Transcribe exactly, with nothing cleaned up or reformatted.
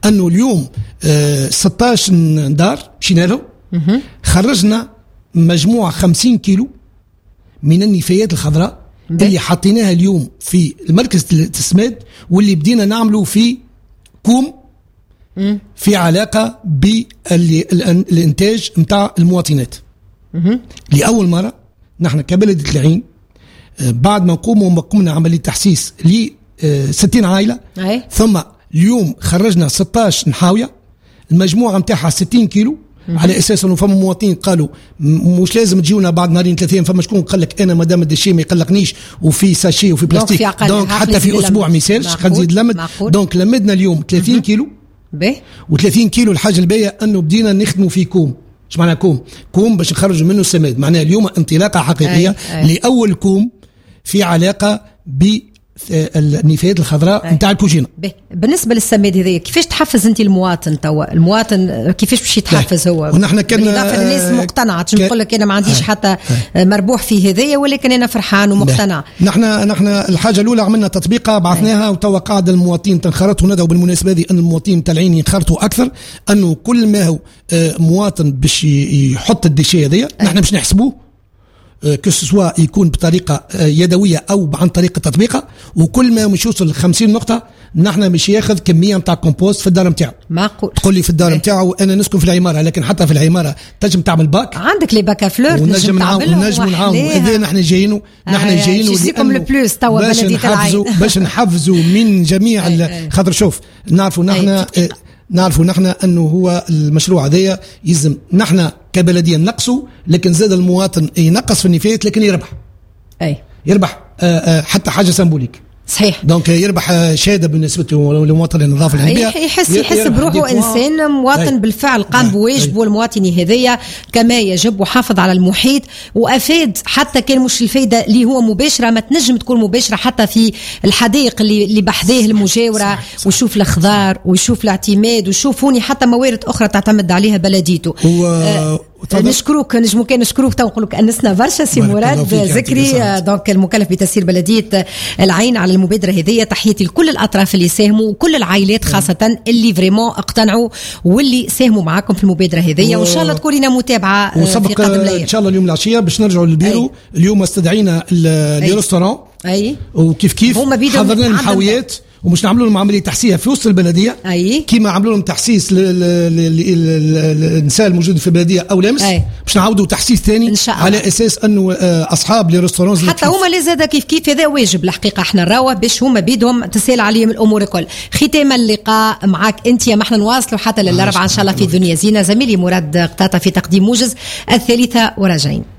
انه اليوم آه ستة عشر دار مشينا له خرجنا مجموعه خمسين كيلو من النفايات الخضراء بي. اللي حطيناها اليوم في المركز التسماد واللي بدينا نعمله في كوم مم. في علاقه بالانتاج نتاع المواطنات. مم. لاول مره نحن كبلدة العين بعد ما نقوموا قمنا عمليه تحسيس ل ستين عائله أي. ثم اليوم خرجنا ستة عشر نحاويه المجموعه نتاعها ستين كيلو. مم. على اساس انه فما مواطنين قالوا مش لازم تجيونا بعد نهارين ثلاثين، فما شكون قال لك انا مادام الدشي ما يقلقنيش وفي ساشي وفي بلاستيك دونك حتى في اسبوع ما يسالش خلينا نزيد لمد. دونك لمدنا اليوم ثلاثين كيلو به و30 كيلو. الحاجه الباهيه انه بدينا نخدموا في كوم. ايش معنى كوم؟ كوم باش نخرجوا منه السماد. معناها اليوم انطلاقه حقيقيه أي. أي. لاول كوم في علاقه ب النفايات الخضراء نتاع الكوجينه. بالنسبه للسماد هذايا كيفاش تحفز انت المواطن توا؟ المواطن كيفاش باش يتحفز هو؟ ونحن كنا بالاضافه الناس مقتنعه تش نقول لك انا ما عنديش حتى مربوح في هذايا ولكن انا فرحان ومقتنع. نحن نحن الحاجه الاولى عملنا تطبيقه بعثناها وتوا قاعد المواطنين تنخرطوا. ندعو بالمناسبه هذه ان المواطنين متابعين ينخرطوا اكثر، انه كل ما هو مواطن باش يحط الدشي هذايا نحن باش نحسبوه كسوا يكون بطريقة يدوية أو عن طريق التطبيقة، وكل ما مش يوصل لخمسين نقطة نحن مش ياخذ كمية متاع كومبوست في الدار متاعه. معقول تقول لي في الدار متاعه أنا نسكن في العمارة، لكن حتى في العمارة تنجم تعمل باك، عندك لي باكا فلور ونجم نعاون ونجم نعاون. إذا نحن جايينه نحن جايينه جيكم البلوس توا باش نحفزوا باش نحفزوا من جميع خاطر شوف نعرفوا نحن نعرفوا نحن أنه هو المشروع هذايا يلزم نحن كبلدية نقصوا، لكن زاد المواطن ينقص في النفايات لكن يربح. أي يربح آآ آآ حتى حاجة سمبوليك. صحيح. دونك يربح شهاده بالنسبه لمواطن النظافه الهنديه، يحس يحس بروحه انسان مواطن بالفعل قام بواجبه المواطني هذايا كما يجب وحافظ على المحيط وافاد. حتى كان مش الفايده اللي هو مباشره ما تنجم تكون مباشره حتى في الحدائق اللي اللي بحذاه المجاوره، ويشوف الخضار ويشوف الاعتماد ويشوف هوني حتى موارد اخرى تعتمد عليها بلديته. و... نشكروك نجمو كان نشكروك تو نقول لك انسنا برشا سي مراد ذكري دونك المكلف بتسيير بلديه العين على المبادره هذه. تحياتي لكل الاطراف اللي ساهموا وكل العائلات خاصه اللي فريمون اقتنعوا واللي ساهموا معاكم في المبادره هذه، وان شاء الله تكون لنا متابعه في قادم الايام ان شاء الله. اليوم العشيه باش نرجعوا للبيرو. اليوم استدعينا الريستوران اي وكيف كيف حضرنا المحاويات ومش نعملوا لهم عمليه تحسيس في وسط البلديه أي. كيما عملوا لهم تحسيس للنساء الموجودين في البلديه او لامس، باش نعاودوا تحسيس ثاني على اساس انه اصحاب لي ريستورون حتى هما اللي زاد كيف كيف هذا واجب الحقيقه احنا نراوه باش هما بيدهم تسهل عليهم الامور الكل. ختام اللقاء معك انت يا ما احنا نواصلوا حتى للاربعاء ان شاء الله في الدنيا زينه. زميلي مراد قطاطا في تقديم موجز الثالثه وراجعين.